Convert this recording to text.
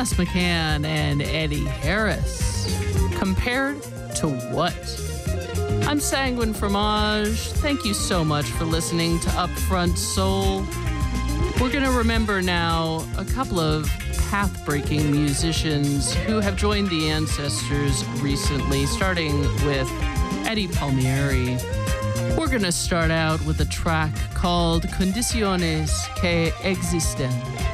Les McCann and Eddie Harris. Compared to what? I'm Sanguine Fromage. Thank you so much for listening to Upfront Soul. We're going to remember now a couple of path-breaking musicians who have joined the Ancestors recently, starting with Eddie Palmieri. We're going to start out with a track called Condiciones que Existen.